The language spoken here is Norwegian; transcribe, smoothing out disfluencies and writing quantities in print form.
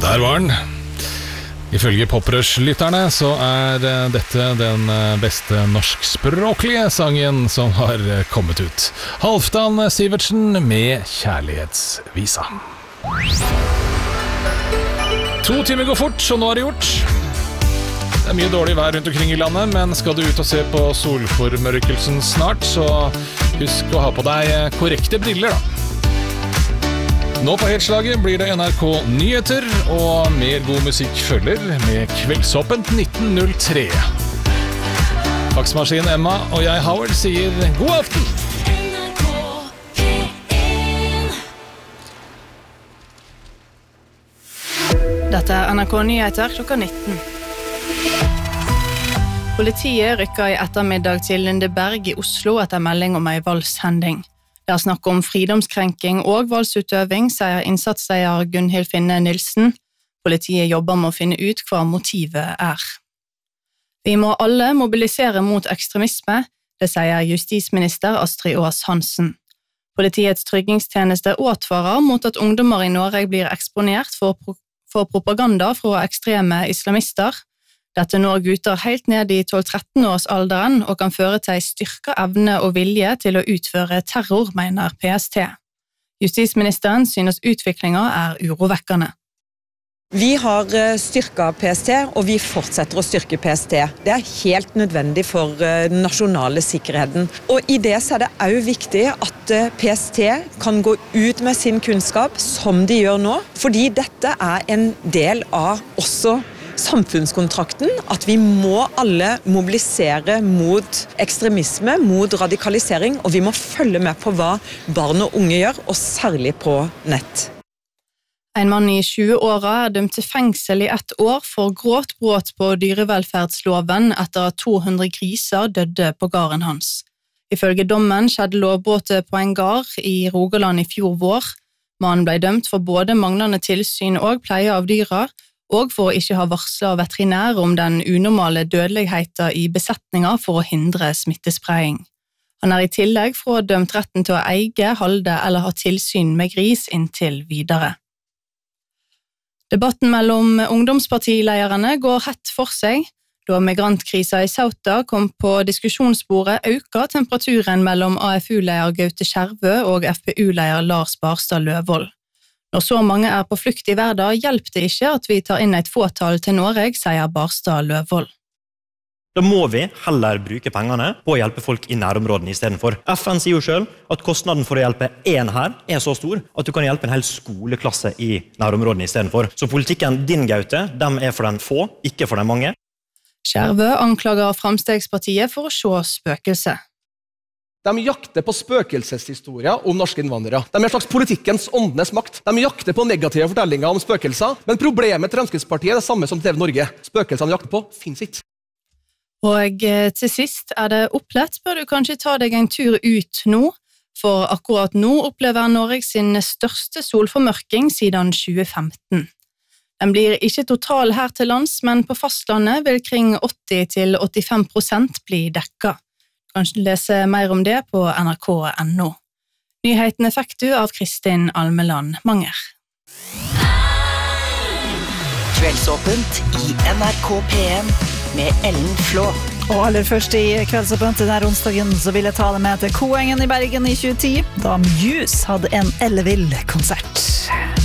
Der var den. Ifølge Poprush-lytterne så dette den beste norskspråklige sangen som har kommet ut. Halvdan Sivertsen med Kjærlighetsvisa. 2 timer går fort, så nå er det gjort. Det mye dårlig vær rundt omkring i landet, men skal du ut og se på solformørkelsen snart, så husk å ha på deg korrekte briller da. Nå på Helslaget blir det NRK Nyheter, og mer god musikk følger med Kveldsåpent 1903. Faksmaskin Emma og jeg, Howard, sier god aften! Dette NRK Nyheter klokka 19. Politiet rykker i ettermiddag til Lindeberg i Oslo etter melding om en voldshending. Det er snakk om fridomskrenking og voldsutøving, sier innsatsleder Gunhild Finne Nilsen. Politiet jobber med å finne ut hva motivet er. Vi må alle mobilisere mot ekstremisme, det sier justisminister Astrid Aas Hansen. Politiets tryggingstjeneste advarer mot at ungdommer i Norge blir eksponert for propaganda fra ekstreme islamister. Dette når gutter helt ned i 12-13 års alderen og kan føre til styrket evne og vilje til å utføre terror, mener PST. Justisministeren synes utviklingen er urovekkende. Vi har styrket PST, og vi fortsetter å styrke PST. Det er helt nødvendig for den nasjonale sikkerheten. Og i det så er det også viktig at PST kan gå ut med sin kunnskap, som de gjør nå, fordi dette er en del av også samfunnskontrakten, at vi må alle mobilisere mot ekstremisme, mot radikalisering, og vi må følge med på hva barn og unge gjør, og særlig på nett. En mann i 20-åra er dømt til fengsel i 1 år for grovt brudd på dyrevelferdsloven etter at 200 griser døde på gården hans. Ifølge dommen skjedde lovbruddet på en gård i Rogaland i fjor vår. Mannen ble dømt for både manglende tilsyn og pleie av dyra, og for å ikke ha varslet veterinær om den unormale dødeligheten i besetninger for å hindre smittespredning. Han er i tillegg dømt retten til å eie, holde eller ha tilsyn med gris inntil videre. Debatten mellom ungdomspartilederne går hett for seg. Da migrantkrisa i Sauta kom på diskusjonsbordet, økte temperaturen mellom AFU-leder Gaute Skjervø og FPU-leder Lars Barstad Løvold. Når så mange er på flukt i hverdag, hjelper det ikke at vi tar inn et fåtall til Norge, sier Barstad Løvold. Da må vi heller bruke pengene på å hjelpe folk i nærområdene i stedet for. FN sier jo selv at kostnaden for å hjelpe en her er så stor at du kan hjelpe en hel skoleklasse i nærområdene i stedet for. Så politikken din, Gaute, dem er for den få, ikke for den mange. Skjervø anklager Framstegspartiet for å se spøkelse. De jakter på spøkelseshistorier om norske innvandrere. De er en slags politikkens åndenes makt. De jakter på negative fortellinger om spøkelser, men problemet til Fremskrittspartiet er det samme som TV Norge. Spøkelsene jakter på finnes ikke. Og til sist er det opplett, bør du kanskje ta deg en tur ut nå, for akkurat nå opplever Norge sin største solformørking siden 2015. Den blir ikke total her til lands, men på fastlandet vil kring 80-85% bli dekket. Kanskje lese mer om det på nrk.no. Nyhetene fikk du av Kristin Almeland Manger. Kveldsåpent i NRK P1 med Ellen Flå. Og aller først i Kveldsåpent denne onsdagen så vil jeg ta deg med til Koengen i Bergen i 2010, da Muse hadde en ellevill konsert.